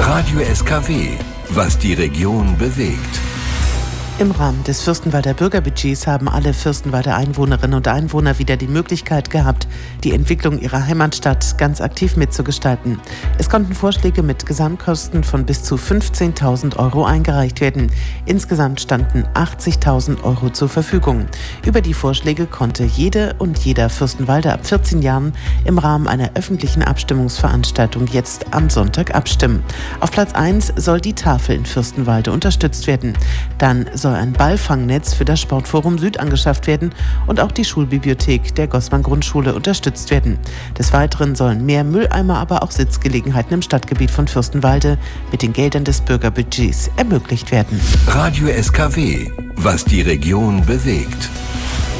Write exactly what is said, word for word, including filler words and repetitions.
Radio S K W, was die Region bewegt. Im Rahmen des Fürstenwalder Bürgerbudgets haben alle Fürstenwalder Einwohnerinnen und Einwohner wieder die Möglichkeit gehabt, die Entwicklung ihrer Heimatstadt ganz aktiv mitzugestalten. Es konnten Vorschläge mit Gesamtkosten von bis zu fünfzehntausend Euro eingereicht werden. Insgesamt standen achtzigtausend Euro zur Verfügung. Über die Vorschläge konnte jede und jeder Fürstenwalder ab vierzehn Jahren im Rahmen einer öffentlichen Abstimmungsveranstaltung jetzt am Sonntag abstimmen. Auf Platz eins soll die Tafel in Fürstenwalde unterstützt werden. Dann soll ein Ballfangnetz für das Sportforum Süd angeschafft werden und auch die Schulbibliothek der Goßmann-Grundschule unterstützt werden. Des Weiteren sollen mehr Mülleimer, aber auch Sitzgelegenheiten im Stadtgebiet von Fürstenwalde mit den Geldern des Bürgerbudgets ermöglicht werden. Radio S K W, was die Region bewegt.